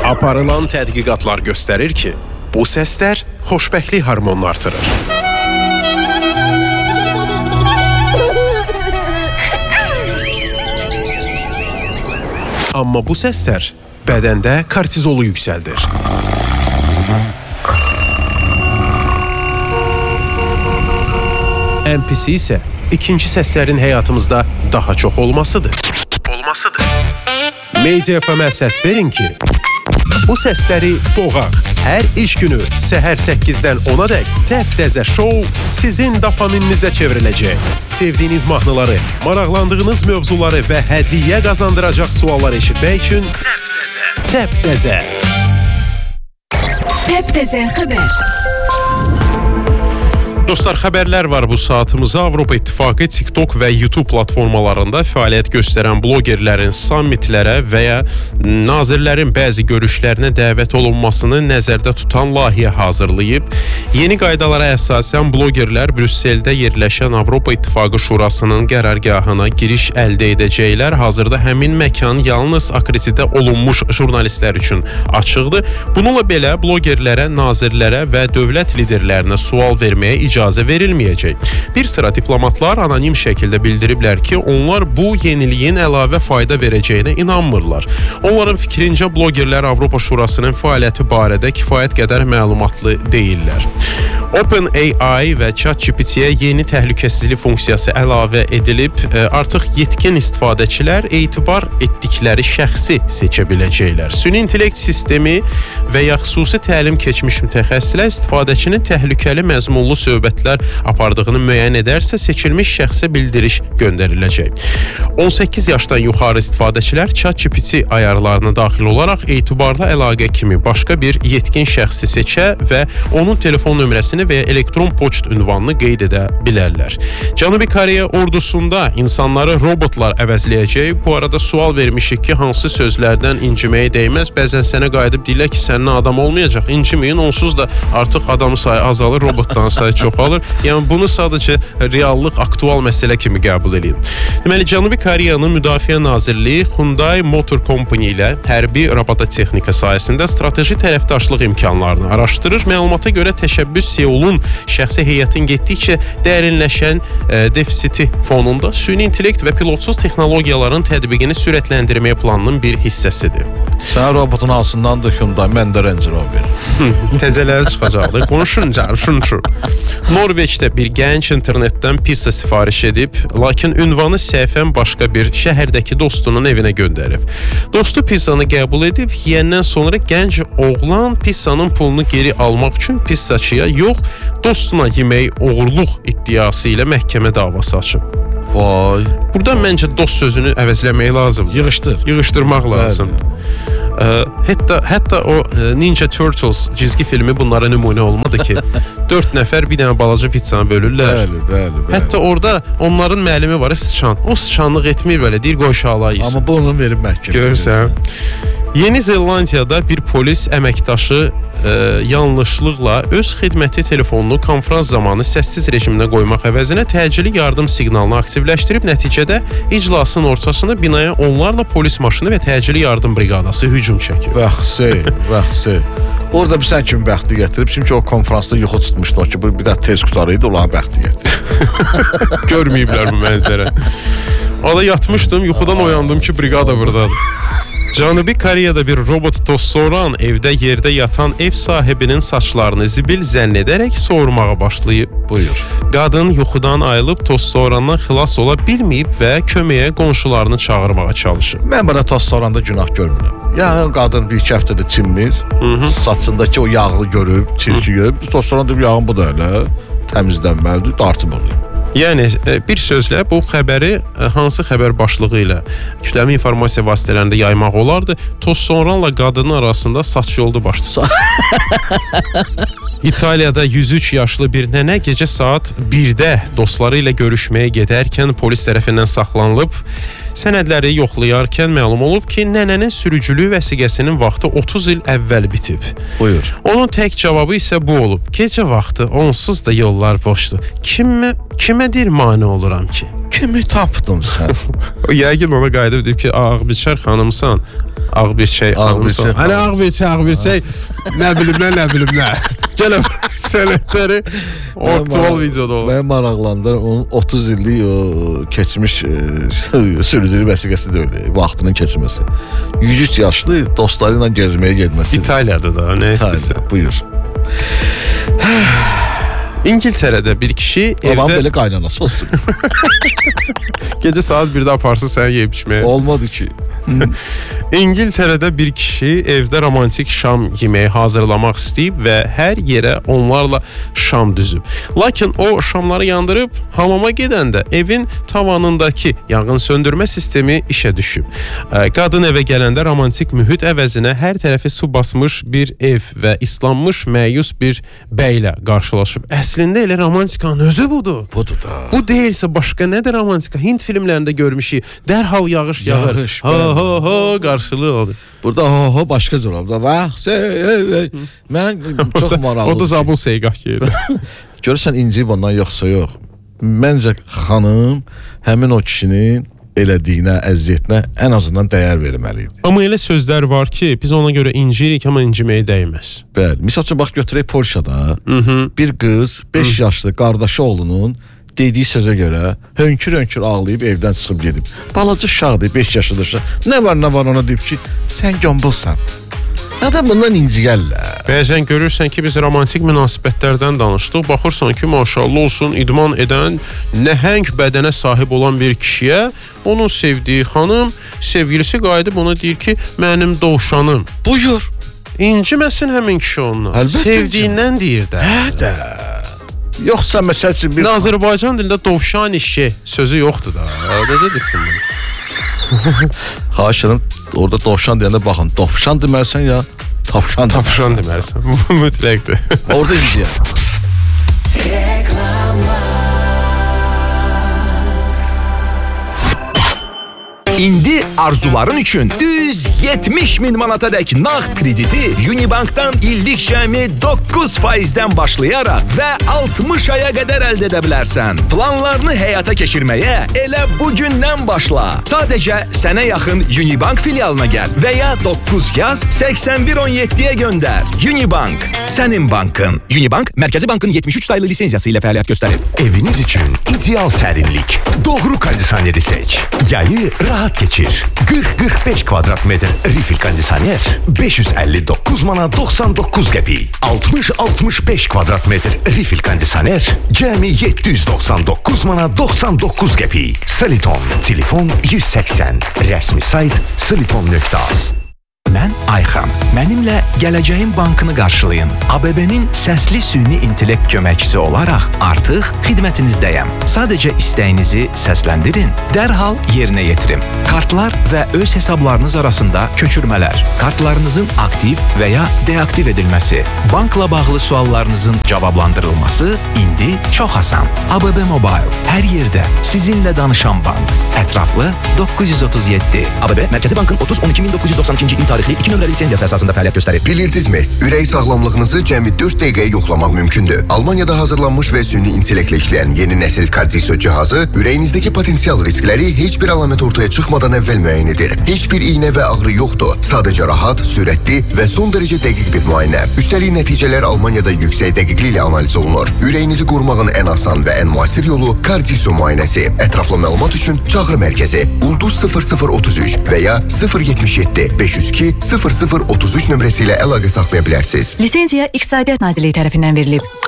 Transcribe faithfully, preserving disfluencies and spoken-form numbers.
Aparılan tədqiqatlar göstərir ki, bu səslər xoşbəxtlik hormonunu artırır. Amma bu səslər bədəndə kortizolu yüksəldir. Ən pisi isə ikinci səslərin həyatımızda daha çox olmasıdır. Olmasıdır. Media F M-ə səs verin ki, bu səsləri boğaq. Hər iş günü səhər səkkizdən ona dək təptəzə şou sizin dopaminizə çevriləcək. Sevdiyiniz mahnıları, maraqlandığınız mövzuları və hədiyyə qazandıracaq suallar eşitmək üçün təptəzə, təptəzə. Təptəzə xəbər. Dostlar, xəbərlər var bu saatımıza. Avropa İttifaqı TikTok və YouTube platformalarında fəaliyyət göstərən blogerlərin sammitlərə və ya nazirlərin bəzi görüşlərinə dəvət olunmasını nəzərdə tutan layihə hazırlayıb. Yeni qaydalara əsasən blogerlər Brüsseldə yerləşən Avropa İttifaqı Şurasının qərargahına giriş əldə edəcəklər. Hazırda həmin məkan yalnız akkreditə olunmuş jurnalistlər üçün açıqdır. Bununla belə blogerlərə, nazirlərə və dövlət liderlərinə sual verməyə icazə verilməyəcək. Bir sıra diplomatlar anonim şəkildə bildiriblər ki, onlar bu yeniliyin əlavə fayda verəcəyinə inanmırlar. Onların fikrincə blogerlər Avropa Şurasının fəaliyyəti barədə kifayət qədər məlumatlı deyillər. OpenAI və ChatGPT-yə yeni təhlükəsizlik funksiyası əlavə edilib, artıq yetkin istifadəçilər etibar etdikləri şəxsi seçə biləcəklər. Süni intellekt sistemi və ya xüsusi təlim keçmiş mütəxəssislər istifadəçinin təhlükəli məzmunlu söhbətlər apardığını müəyyən edərsə, seçilmiş şəxsə bildiriş göndəriləcək. on səkkiz yaşdan yuxarı istifadəçilər ChatGPT ayarlarına daxil olaraq etibarlı əlaqə kimi başqa bir yetkin şəxsi seçə və onun telefon nömrəsini və ya elektron poçt ünvanını qeyd edə bilərlər. Cənubi Koreya ordusunda insanları robotlar əvəzləyəcək. Bu arada sual vermişik ki, hansı sözlərdən inciməyə dəyməz. Bəzən sənə qayıdıb deyirlər ki, sənin adam olmayacaq, inciməyin, onsuz da artıq adamın sayı azalır, robotdan sayı çoxalır. Yəni bunu sadəcə reallıq, aktual məsələ kimi qəbul edin. Deməli, Cənubi Koreyanın Müdafiə Nazirliyi Hyundai Motor Company ilə hərbi robototexnika sayəsində strateji tərəfdaşlıq imkanlarını araşdırır. Məlumata görə təşəbbüs Seulun şəxsi heyətin getdikcə dərinləşən e, defisiti fonunda süni intellekt və pilotsuz texnologiyaların tətbiqini sürətləndirməyə planının bir hissəsidir. Sən robotun alsındandır Hyundai, mən də Range Rover. Təzələri çıxacaqdır. Konuşunca, şunçur. Norveçdə bir gənc internetdən pizza sifariş edib, lakin ünvanı səhvən başqa bir şəhərdəki dostunun evinə göndərib. Dostu pizzanı qəbul edib, yiyəndən sonra gənc oğlan pizzanın pulunu geri almaq üçün pizzaçıya yox, dostuna yemək oğurluq iddiası ilə məhkəmə davası açıb. Vay. Burada məncə dost sözünü əvəzləmək lazımdır. Yığışdır. Yığışdırmaq lazım. Ə, hətta, hətta o Ninja Turtles cizgi filmi bunlara nümunə olmadı ki, dörd nəfər bir dənə balaca pizzanı bölürlər. Bəli, bəli, bəli. Hətta orada onların müəllimi var, sıçan. O sıçanlıq etmir belə, deyir qoy uşaqlar yesin. Amma bu onu verib məhkəmə. Görürsən. Yeni Zelandiyada bir polis əməkdaşı e, yanlışlıqla öz xidməti telefonunu konfrans zamanı səssiz rejiminə qoymaq əvəzinə təcili yardım siqnalını aktivləşdirib, nəticədə iclasın ortasında binaya onlarla polis maşını və təcili yardım briqadası hücum çəkib. Bəxsi, bəxsi. Orada bir sən kimi bəxti gətirib, çünki o konfransda yuxu tutmuşdu ki, bu bir də tez qutarıydı, olan bəxti gətirib. Görməyiblər bu mənzərə. Orada yatmışdım, yuxudan oyandım ki, briqada buradadır. Cənubi Koreyada bir robot tozsoran evdə yerdə yatan ev sahibinin saçlarını zibil zənn edərək soğurmağa başlayıb. Buyur. Qadın yuxudan ayılıb tozsorandan xilas ola bilməyib və köməyə qonşularını çağırmağa çalışıb. Mən bana tozsoranda günah görmürəm. Yəni qadın bir iki həftədə çinmir, saçındakı o yağlı görüb, çirkiyib, tozsoranda bir yağın bu da elə təmizlənməlidir, dartıb onu. Yəni, bir sözlə bu xəbəri hansı xəbər başlığı ilə kütləvi informasiya vasitələrində yaymaq olardı? Tozsoranla qadının arasında saç yoldu başladı. İtaliyada yüz üç yaşlı bir nənə gecə saat birdə dostları ilə görüşməyə gedərkən polis tərəfindən saxlanılıb. Sənədləri yoxlayarkən məlum olub ki, nənənin sürücülük vəsiqəsinin vaxtı otuz il əvvəl bitib. Buyur. Onun tək cavabı isə bu olub. Gecə vaxtı onsuz da yollar boşdur. Kimə, kimə deyir mane oluram ki? Kimi tapdın sən? Yəqin ona qayıdıb deyib ki, ağ biçər xanımsan, Ağ bir şey. Ağ bir şey. Hani ağ bir şey, ağ bir şey. Ne bilim ne, ne bilim ne. Gələm sənətləri aktual videoda olur. Mən maraqlandım. Onun otuz illik o keçmiş e, sürücülük vəsiqəsi də öyle. Vaxtının keçməsi. yüz üç yaşlı dostları ilə gezməyə getməsi. İtaliyada da ne istəsə. Buyur. İngiltərədə bir kişi Babam evdə... belə qaynanası olsun. Gecə saat birdə aparsın səni yeyib içməyə. Olmadı ki. İngiltərədə bir kişi evdə romantik şam yeməyi hazırlamaq istəyib və hər yerə onlarla şam düzüb. Lakin o şamları yandırıb hamama gedəndə evin tavanındakı yanğın söndürmə sistemi işə düşüb. Qadın evə gələndə romantik mühit əvəzinə hər tərəfi su basmış bir ev və islanmış məyus bir bəylə qarşılaşıb. Əslində elə romantikanın özü budur. Budur da. Bu deyilsə başqa nədir romantika? Hind filmlərində görmüşük. Dərhal yağış yağır. Yağış, ha ha ha qarşılığı odur. Burada ho ho başqa cavabda. Vaxt mən çox maraqlı. O da Zabul Seygah yerdə. Görürsən incib ondan yoxsa yox. Məncə xanım həmin o kişinin elədiyinə, əziyyətinə ən azından dəyər verməli idi. Amma elə sözlər var ki, biz ona görə incirik, amma inciməyə dəyməz. Bəli. Misal üçün bax götürək Polşada. Hı -hı. Bir qız beş yaşlı qardaşı oğlunun dediyi sözə görə hönkür-hönkür ağlayıb evdən çıxıb gedib. Balaca uşaqdır, beş yaşlıdır. Nə var, nə var ona deyib ki, sən gömbulsan. Adam bundan incigərlər. Bəzən görürsən ki, biz romantik münasibətlərdən danışdıq. Baxırsan ki, maşallah olsun, idman edən, nəhəng bədənə sahib olan bir kişiyə onun sevdiyi xanım, sevgilisi qayıdıb ona deyir ki, mənim dovşanım. Buyur. İnciməsin həmin kişi ondan. Əlbəttə. Sevdiyindən deyir də. Hə də. Yoxsa məsəl üçün bir... Azərbaycan dilində dovşan işi sözü yoxdur da. Necə desin bunu? Xahiş edirəm, orada dovşan deyəndə baxın, dovşan deməlisən ya, tavşan deməlisən. Tavşan deməlisən, bu mütləqdir. Orada izləyək. İndi arzuların üçün düz yetmiş min manatadək nağd krediti Unibank'dan illik cəmi doqquz faizdən başlayaraq və altmış aya qədər əldə edə bilərsən. Planlarını həyata keçirməyə elə bugündən başla. Sadəcə sənə yaxın Unibank filialına gəl və ya doqquz yaz səksən bir on yeddiyə göndər. Unibank, sənin bankın. Unibank, Mərkəzi Bankın yetmiş üç saylı lisenziyası ilə fəaliyyət göstərir. Eviniz üçün ideal sərinlik. Doğru kondisioneri seç. Yayı rahat geçir. qırx qırx beş kvadrat metr refill kondisioner beş yüz əlli doqquz manat doxsan doqquz qəpik. altmış altmış beş kvadrat metr refill kondisioner cəmi yeddi yüz doxsan doqquz manat doxsan doqquz qəpik. Soliton, telefon yüz səksən. Rəsmi sayt soliton nöqtə az. Mən Ayxan. Mənimlə gələcəyin bankını qarşılayın. A B B-nin səsli süni intellekt köməkçisi olaraq artıq xidmətinizdəyəm. Sadəcə istəyinizi səsləndirin, dərhal yerinə yetirin. Kartlar və öz hesablarınız arasında köçürmələr, kartlarınızın aktiv və ya deaktiv edilməsi, bankla bağlı suallarınızın cavablandırılması indi çox asan. A B B Mobile, hər yerdə sizinlə danışan bank. Ətraflı doqquz yüz otuz yeddi. A B B, Mərkəzi Bankın otuz on iki min doqquz yüz doxsan ikinci il tarixli iki nömrəli lisenziyası əsasında fəaliyyət göstərir. Bilirdinizmi? Ürək sağlamlığınızı cəmi dörd dəqiqəyə yoxlamaq mümkündür. Almaniyada hazırlanmış və süni intellektlə işləyən yeni nəsil Cardiso cihazı ürəyinizdəki potensial riskləri heç bir əlamət ortaya çıxmadan əvvəl müəyyən edir. Heç bir iynə və ağrı yoxdur. Sadəcə rahat, sürətli və son dərəcə dəqiq bir müayinə. Üstəlik nəticələr Almaniyada yüksək dəqiqliklə analiz olunur. Ürəyinizi qorumağın ən asan və ən müasir yolu Cardiso müayinəsi. Ətraflı məlumat üçün çağrı mərkəzi ulduz sıfır sıfır otuz üç və ya sıfır yetmiş yeddi beş yüz iki sıfır sıfır otuz üç nömrəsi ilə əlaqə saxlaya bilərsiniz. Lisenziya İqtisadiyyat Nazirliyi tərəfindən verilib.